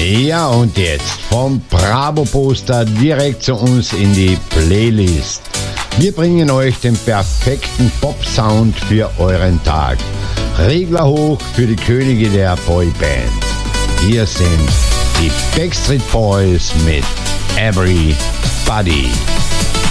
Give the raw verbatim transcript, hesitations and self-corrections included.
Ja, und jetzt vom Bravo-Poster direkt zu uns in die Playlist. Wir bringen euch den perfekten Pop-Sound für euren Tag. Regler hoch für die Könige der Boyband. Hier sind die Backstreet Boys mit Everybody.